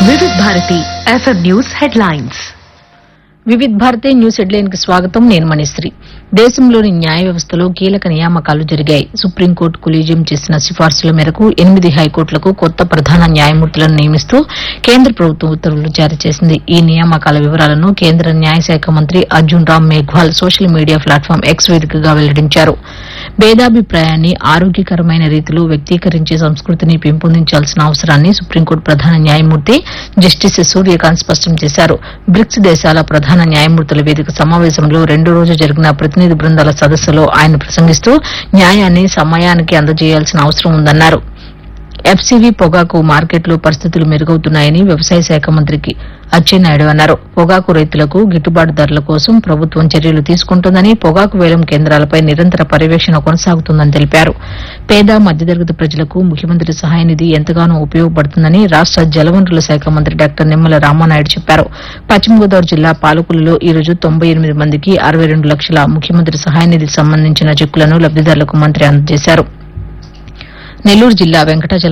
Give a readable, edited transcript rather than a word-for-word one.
వివిధ Bharati FM news headlines. Vividh Bharati news headline కి స్వాగతం. నేను మణిశ్రీ. దేశంలోని న్యాయ వ్యవస్థలో కీలక నియామకాలు జరిగాయి. సుప్రీంకోర్టు కొలీజియం చేసిన సిఫార్సుల మేరకు 8 హైకోర్టులకు కొత్త ప్రధాన న్యాయమూర్తులను నియమిస్తూ కేంద్ర ప్రభుత్వం ఉత్తర్వులు జారీ చేసింది. ఈ నియామకాల వివరాలను కేంద్ర న్యాయశాఖ మంత్రి Arjun Ram Meghwal social media platform X వేదికగా వెల్లడించారు. భేదాభిప్రాయాన్ని ఆరోగ్యకరమైన రీతిలో వ్యక్తీకరించే సంస్కృతిని పెంపొందించాల్సిన అవసరాన్ని సుప్రీంకోర్టు ప్రధాన న్యాయమూర్తి జస్టిస్ సూర్యకాంత్ స్పష్టం చేశారు. బ్రిక్స్ దేశాల ప్రధాన న్యాయమూర్తుల వేదిక సమావేశంలో 2 రోజులు జరిగిన ప్రతినిధి బృందాల సదస్సులో ఆయన ప్రసంగిస్తూ న్యాయాన్ని సమయానికి అందజేయాల్సిన అవసరం ఉందన్నారు. ఎఫ్సీవీ పొగాకు మార్కెట్లో పరిస్థితులు మెరుగవుతున్నాయని వ్యవసాయ శాఖ మంత్రి అచ్చెన్నాయుడు అన్నారు. పొగాకు రైతులకు గిట్టుబాటు ధరల కోసం ప్రభుత్వం చర్యలు తీసుకుంటోందని, పొగాకు వేలం కేంద్రాలపై నిరంతర పర్యవేక్షణ కొనసాగుతుందని తెలిపారు. పేద మధ్యతరగతి ప్రజలకు ముఖ్యమంత్రి సహాయ నిధి ఎంతగానో ఉపయోగపడుతుందని రాష్ట జలవనరుల శాఖ మంత్రి డాక్టర్ నిమ్మల రామానాయుడు చెప్పారు. పశ్చిమ గోదావరి జిల్లా పాలకులలో ఈ రోజు 98 మందికి 62 లక్షల ముఖ్యమంత్రి సహాయ నిధికి సంబంధించిన చెక్కులను లబ్దిదారులకు మంత్రి అందజేశారు. నెల్లూరు జిల్లా వెంకటాచలం